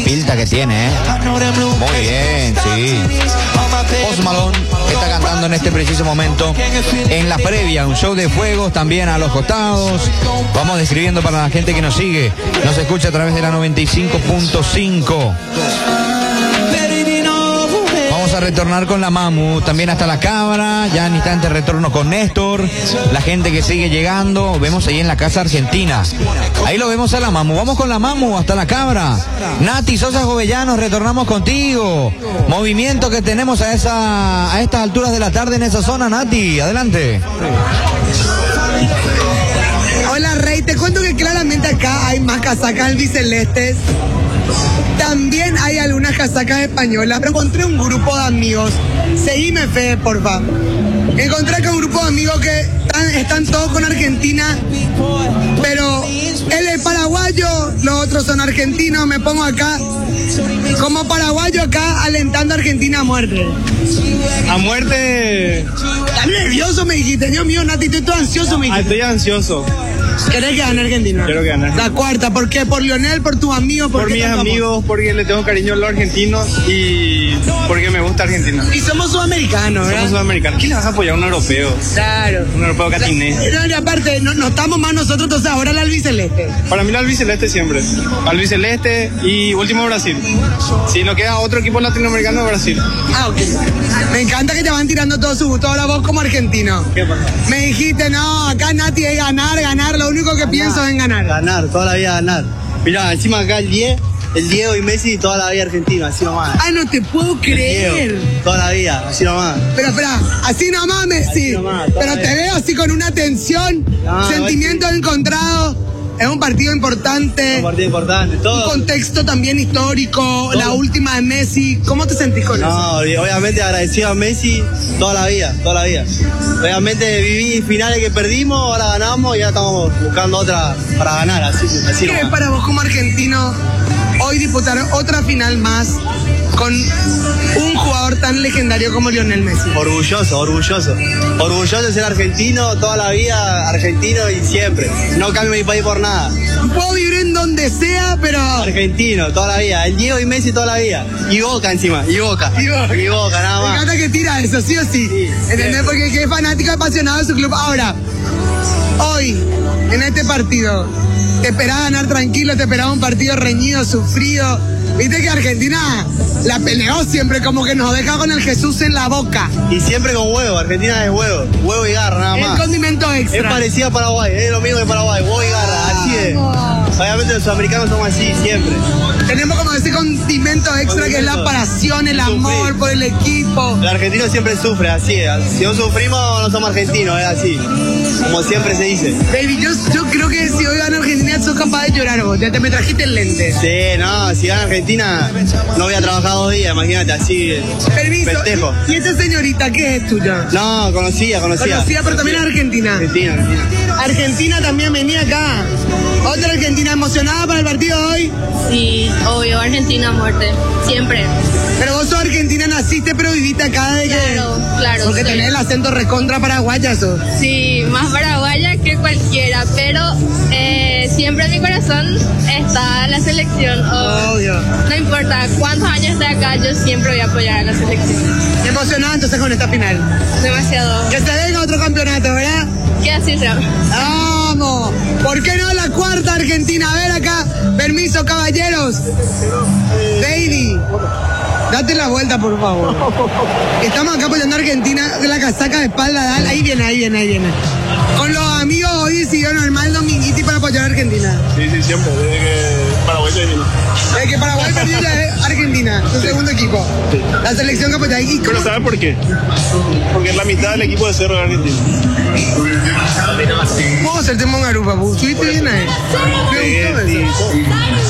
pilta que tiene, Muy bien, sí. Post Malone está cantando en este preciso momento. En la previa, un show de fuegos también a los costados. Vamos describiendo para la gente que nos sigue. Nos escucha a través de la 95.5. Vamos a retornar con la Mamu, también hasta la Cabra, ya en instante retorno con Néstor, la gente que sigue llegando, vemos ahí en la Casa Argentina, ahí lo vemos a la Mamu, vamos con la Mamu hasta la Cabra. Nati Sosa Jovellanos, retornamos contigo, movimiento que tenemos a estas alturas de la tarde en esa zona. Nati, adelante. Hola Rey, te cuento que claramente acá hay más casacas albicelestes. También hay algunas casacas españolas, pero encontré un grupo de amigos. Seguime, Fede, porfa. Encontré acá un grupo de amigos que están todos con Argentina, pero él es paraguayo, los otros son argentinos. Me pongo acá como paraguayo acá alentando a Argentina a muerte. A muerte. ¿Estás nervioso, me dijiste? Dios mío, Nati, estoy todo ansioso, me dijiste. Estoy ansioso. ¿Querés que gane Argentina? Quiero que gane. La cuarta, ¿por qué? ¿Por Lionel? ¿Por tus amigos? Por mis amigos, porque le tengo cariño a los argentinos y porque me gusta Argentina. Y somos sudamericanos, ¿verdad? Somos sudamericanos. ¿Quién le vas a apoyar a un europeo? Claro. Un europeo catiné. No, y aparte, no estamos más nosotros, entonces ahora el albiceleste. Para mí el albiceleste siempre. Albiceleste y último Brasil. Si no queda otro equipo latinoamericano, Brasil. Ah, ok. Me encanta que te van tirando todo su gusto. Ahora vos como argentino. ¿Qué pasa? Me dijiste, no, acá Nati es ganar. Lo único que pienso es en ganar. Ganar, toda la vida ganar. Mirá, encima acá el Diego y Messi toda la vida Argentina, así nomás. Ah, no te puedo creer. Diego, toda la vida, así nomás. Pero espera, así nomás, Messi. Pero te veo así con una tensión, sentimientos encontrados. Es un partido importante. Un partido importante, todo. Un contexto también histórico, todo. La última de Messi. ¿Cómo te sentís con eso? No, obviamente agradecido a Messi toda la vida. Obviamente viví finales que perdimos, ahora ganamos y ya estamos buscando otra para ganar, así ¿Qué es para vos como argentino hoy disputar otra final más con un jugador tan legendario como Lionel Messi? Orgulloso de ser argentino, toda la vida argentino y siempre. No cambio mi país por nada. Puedo vivir en donde sea, pero... Argentino, toda la vida. El Diego y Messi toda la vida. Y Boca encima, y Boca, nada más. Me encanta que tira eso, sí o sí. ¿Entendés? Porque es fanático, apasionado de su club. Ahora, hoy, en este partido, te esperaba ganar tranquilo, te esperaba un partido reñido, sufrido. Viste que Argentina la peleó siempre, como que nos deja con el Jesús en la boca. Y siempre con huevo, Argentina es huevo y garra, nada más. El condimento extra. Es parecido a Paraguay, es lo mismo que Paraguay, huevo y garra, así es. Obviamente los sudamericanos somos así, siempre. Tenemos como ese condimento extra que es la pasión, el amor por el equipo. El argentino siempre sufre, así es. Si no sufrimos, no somos argentinos, es así. Como siempre se dice. Baby, yo creo que si hoy gana Argentina, sos capaz de llorar vos. Ya te me trajiste el lente. Sí, no, si gana Argentina, no voy a trabajar 2 días, imagínate, así. Permiso. Festejo. ¿Y esta señorita qué es tuya? No, conocía. Conocida, pero también es argentina. Argentina también venía acá. Otra Argentina emocionada para el partido de hoy. Sí, obvio, Argentina a muerte, siempre. Pero vos sos argentina, naciste pero viviste acá de que... Claro. Porque tenés el acento recontra paraguaya, sos. Sí, más paraguaya que cualquiera, pero siempre en mi corazón está la selección. Obvio. No importa cuántos años esté acá, yo siempre voy a apoyar a la selección. Emocionada entonces con esta final. Demasiado. Que se venga otro campeonato, ¿verdad? Que así sea. ¡Vamos! ¿Por qué no la cuarta Argentina? A ver acá, permiso, caballeros. Baby, date la vuelta, por favor. Estamos acá apoyando a Argentina, la casaca de espalda, dale. Ahí viene. Con los amigos hoy decidieron armar el dominguiti para apoyar a Argentina. Sí, siempre, desde que Paraguay se vino. Desde que Paraguay perdió ya es Argentina, su segundo equipo. Sí. La selección que apoya. Pero ¿saben por qué? Porque es la mitad del equipo de Cerro de Argentina. ¿Puedo hacerte mongarupa? ¿Subiste bien ahí? Me gustó eso.